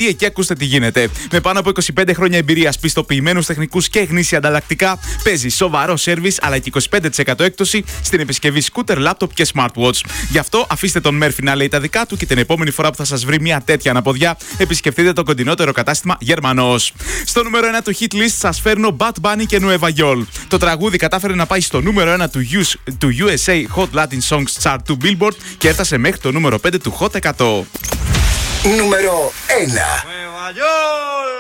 γιατί εκεί ακούστε τι γίνεται. Με πάνω από 25 χρόνια εμπειρίας, πιστοποιημένους τεχνικούς και γνήσια ανταλλακτικά, παίζει σοβαρό σέρβις αλλά και 25% έκπτωση στην επισκευή σκούτερ, λάπτοπ και smartwatch. Γι' αυτό αφήστε τον Μέρφυ να λέει τα δικά του και την επόμενη φορά που θα σας βρει μια τέτοια αναποδιά, επισκεφτείτε το κοντινότερο κατάστημα Γερμανός. Στο νούμερο 1 του hit list σας φέρνω Bad Bunny και Nueva York. Το τραγούδι κατάφερε να πάει στο νούμερο 1 του USA Hot Latin Songs Chart του Billboard και έφτασε μέχρι το νούμερο 5 του Hot 100. Νούμερο 1.